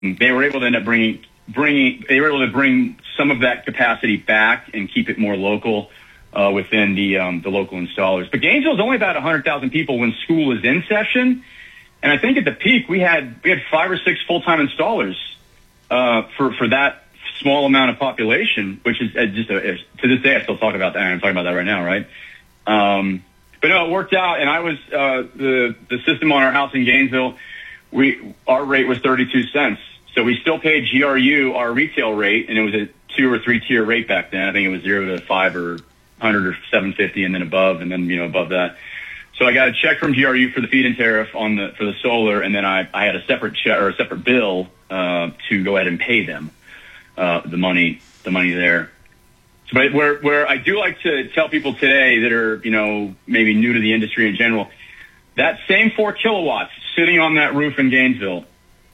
they were able to end up they were able to bring some of that capacity back and keep it more local within the local installers. But Gainesville is only about 100,000 people when school is in session, and I think at the peak we had 5 or 6 full-time installers for that small amount of population, which is to this day I still talk about that. I'm talking about that right now, right? But no, it worked out, and I was the system on our house in Gainesville. Our rate was 32 cents. So we still paid GRU our retail rate, and it was a 2 or 3 tier rate back then. I think it was 0 to 5 or 100 or 750, and then above, and then above that. So I got a check from GRU for the feed-in tariff for the solar, and then I had a separate check or a separate bill to go ahead and pay them the money there. So, but where I do like to tell people today that are maybe new to the industry in general, that same 4 kilowatts sitting on that roof in Gainesville,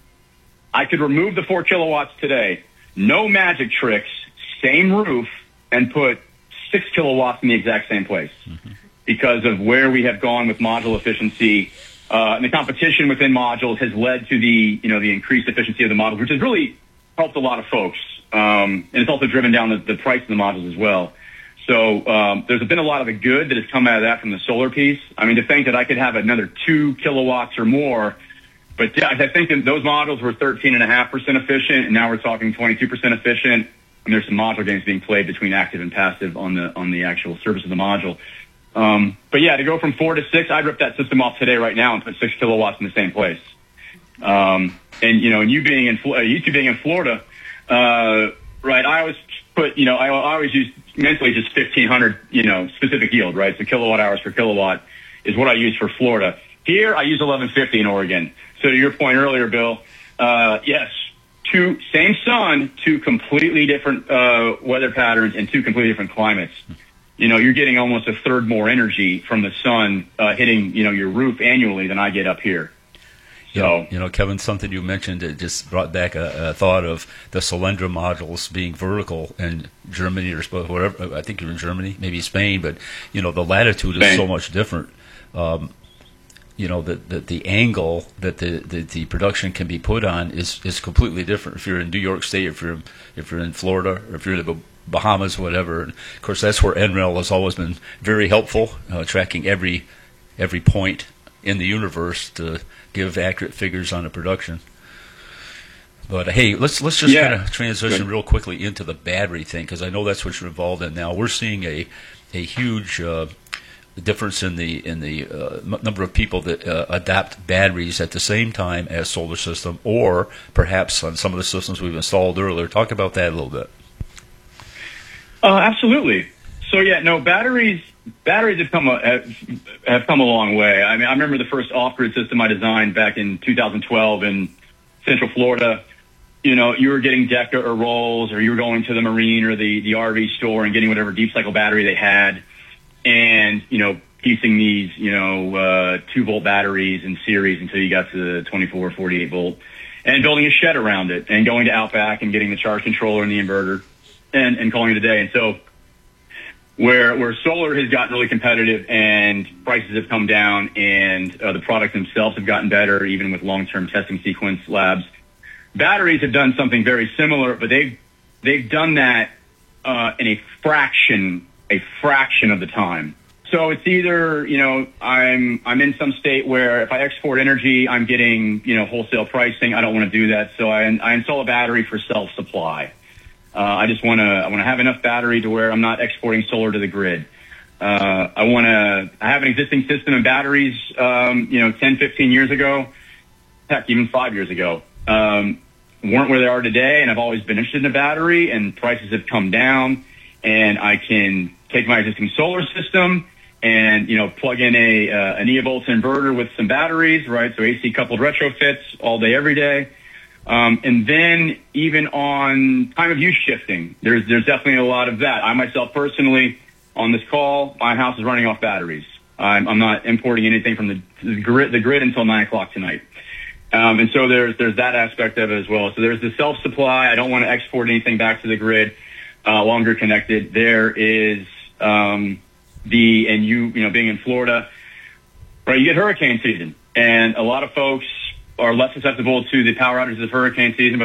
I could remove the 4 kilowatts today, no magic tricks, same roof, and put 6 kilowatts in the exact same place because of where we have gone with module efficiency. And the competition within modules has led to the increased efficiency of the modules, which has really helped a lot of folks. And it's also driven down the price of the modules as well. So there's been a lot of the good that has come out of that from the solar piece. I mean, to think that I could have another 2 kilowatts or more. But yeah, I think that those modules were 13.5% efficient, and now we're talking 22% efficient. And there's some module games being played between active and passive on the actual surface of the module. But yeah, to go from 4 to 6, I'd rip that system off today right now and put 6 kilowatts in the same place. And you being in Florida, right? I always put, I always use mentally just 1,500, specific yield, right? So kilowatt hours per kilowatt is what I use for Florida. Here, I use 1150 in Oregon. So to your point earlier, Bill, yes, same sun, 2 completely different weather patterns and 2 completely different climates. You're getting almost a third more energy from the sun hitting, your roof annually than I get up here. So, Kevin, something you mentioned that just brought back a thought of the Solyndra modules being vertical in Germany or whatever. I think you're in Germany, maybe Spain, but the latitude is so much different. The angle that the production can be put on is completely different. If you're in New York State, if you're in Florida, or if you're in the Bahamas, whatever. And of course, that's where NREL has always been very helpful, tracking every point in the universe to give accurate figures on the production. But hey, let's just kind of transition real quickly into the battery thing, because I know that's what you're involved in now. We're seeing a huge difference in the number of people that adapt batteries at the same time as solar system, or perhaps on some of the systems we've installed earlier. Talk about that a little bit. Absolutely. So batteries have come a long way. I mean, I remember the first off-grid system I designed back in 2012 in Central Florida. You were getting Deca or Rolls, or you were going to the Marine or the RV store and getting whatever deep cycle battery they had, and piecing these 2-volt batteries in series until you got to the 24 or 48 volt, and building a shed around it, and going to Outback and getting the charge controller and the inverter, and calling it a day. And so where solar has gotten really competitive and prices have come down, and the products themselves have gotten better, even with long-term testing sequence labs, batteries have done something very similar, but they've done that in a fraction of the time. So it's either, I'm in some state where if I export energy, I'm getting, wholesale pricing. I don't want to do that. So I install a battery for self-supply. I want to have enough battery to where I'm not exporting solar to the grid. I have an existing system of batteries, 10, 15 years ago, heck, even 5 years ago, weren't where they are today. And I've always been interested in a battery, and prices have come down, and I can take my existing solar system and, plug in an eVolt inverter with some batteries, right? So AC coupled retrofits all day, every day. And then even on time of use shifting, there's definitely a lot of that. I myself personally, on this call, my house is running off batteries. I'm not importing anything from the grid until 9 o'clock tonight. And so there's that aspect of it as well. So there's the self-supply. I don't want to export anything back to the grid while I'm grid connected. There is being in Florida, right? You get hurricane season, and a lot of folks are less susceptible to the power outages of hurricane season, but